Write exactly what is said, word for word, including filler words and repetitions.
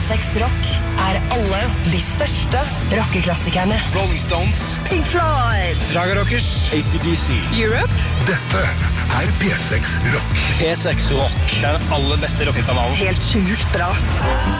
seks Rock er alle de største rockeklassikerne. Rolling Stones, Pink Floyd, Raga Rockers, A C D C, Europe. Dette er P seks Rock. P seks Rock, den aller beste rockekanalen. Helt sjukt bra.